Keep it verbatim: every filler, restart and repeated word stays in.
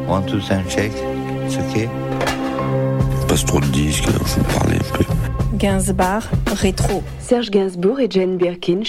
One, two, sound check. It's okay. Passe trop de disques, je vous parlais un peu. Gainsbourg, rétro. Serge Gainsbourg et Jane Birkin